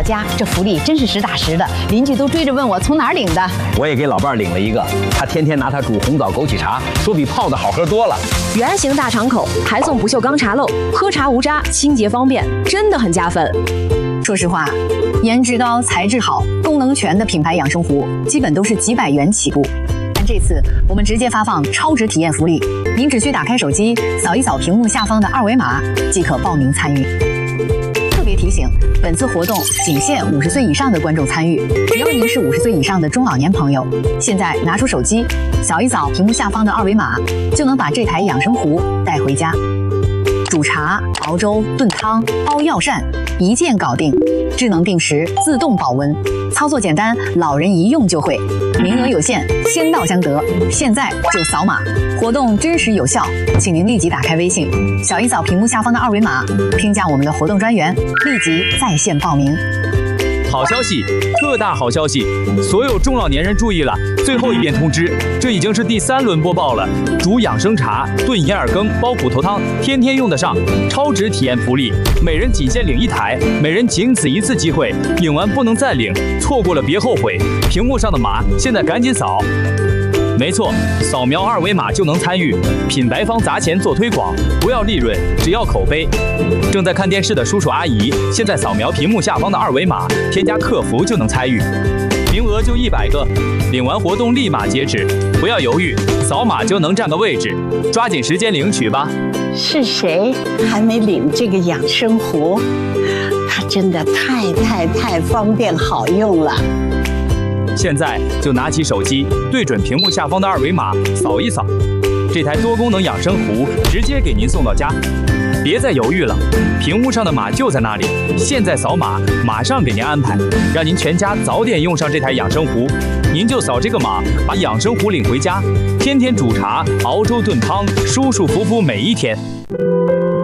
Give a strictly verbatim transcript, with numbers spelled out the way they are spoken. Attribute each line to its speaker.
Speaker 1: 家，这福利真是实打实的，邻居都追着问我从哪儿领的。
Speaker 2: 我也给老伴儿领了一个，他天天拿它煮红枣枸杞茶，说比泡的好喝多了。
Speaker 3: 圆形大敞口，还送不锈钢茶漏，喝茶无渣，清洁方便，真的很加分。
Speaker 1: 说实话，颜值高、材质好、功能全的品牌养生壶，基本都是几百元起步。但这次我们直接发放超值体验福利，您只需打开手机，扫一扫屏幕下方的二维码，即可报名参与。特别提醒，本次活动仅限五十岁以上的观众参与，只要您是五十岁以上的中老年朋友，现在拿出手机，扫一扫屏幕下方的二维码，就能把这台养生壶带回家。煮茶、熬粥、炖汤、煲药膳，一键搞定，智能定时，自动保温，操作简单，老人一用就会。名额有限，先到先得，现在就扫码，活动真实有效，请您立即打开微信，扫一扫屏幕下方的二维码，添加我们的活动专员，立即在线报名。
Speaker 4: 好消息，特大好消息！所有中老年人注意了，最后一遍通知，这已经是第三轮播报了。煮养生茶、炖银耳羹、煲骨头汤，天天用得上，超值体验福利，每人仅限领一台，每人仅此一次机会，领完不能再领，错过了别后悔。屏幕上的码，现在赶紧扫。没错，扫描二维码就能参与，品牌方砸钱做推广，不要利润，只要口碑。正在看电视的叔叔阿姨，现在扫描屏幕下方的二维码，添加客服就能参与，名额就一百个，领完活动立马截止，不要犹豫，扫码就能占个位置，抓紧时间领取吧。
Speaker 5: 是谁还没领这个养生壶？它真的太太太方便好用了。
Speaker 4: 现在就拿起手机，对准屏幕下方的二维码，扫一扫，这台多功能养生壶直接给您送到家。别再犹豫了，屏幕上的码就在那里，现在扫码，马上给您安排，让您全家早点用上这台养生壶。您就扫这个码，把养生壶领回家，天天煮茶、熬粥、炖汤，舒舒服服每一天。